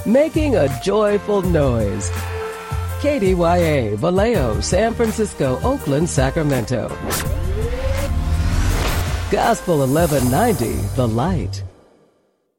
making a joyful noise. KDYA, Vallejo, San Francisco, Oakland, Sacramento. Gospel 1190, The Light.